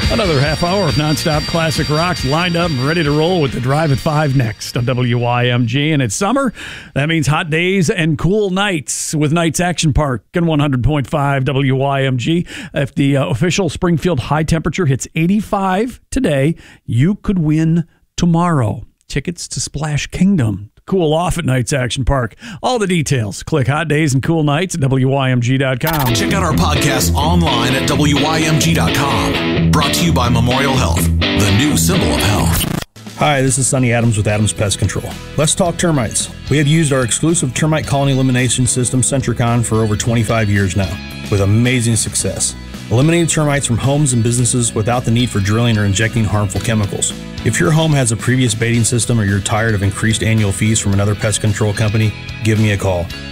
Another half hour of nonstop classic rocks lined up and ready to roll with the Drive at 5 next on WYMG. And it's summer. That means hot days and cool nights with Nights Action Park and 100.5 WYMG. If the official Springfield high temperature hits 85 today, you could win tomorrow tickets to Splash Kingdom. Cool off at Nights Action Park. All the details. Click Hot Days and Cool Nights at WYMG.com. Check out our podcast online at WYMG.com. Brought to you by Memorial Health, the new symbol of health. Hi, this is Sonny Adams with Adams Pest Control. Let's talk termites. We have used our exclusive termite colony elimination system, Centricon, for over 25 years now, with amazing success. Eliminating termites from homes and businesses without the need for drilling or injecting harmful chemicals. If your home has a previous baiting system or you're tired of increased annual fees from another pest control company, give me a call.